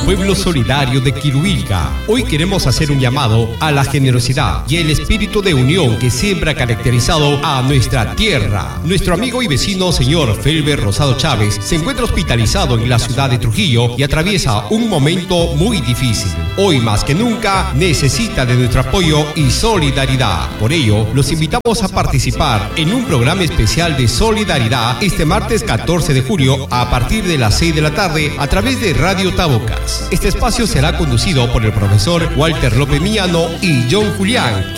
pueblo solidario de Quirubilca. Hoy queremos hacer un llamado a la generosidad y el espíritu de unión que siempre ha caracterizado a nuestra tierra. Nuestro amigo y vecino señor Felber Rosado Chávez se encuentra hospitalizado en la ciudad de Trujillo y atraviesa un momento muy difícil. Hoy más que nunca necesita de nuestro apoyo y solidaridad. Por ello, los invitamos a participar en un programa especial de solidaridad este martes 14 de julio a partir de las 6 de la tarde a través de Radio Tabocas. Este espacio será conducido por el profesor Walter López Miñano y John Julián,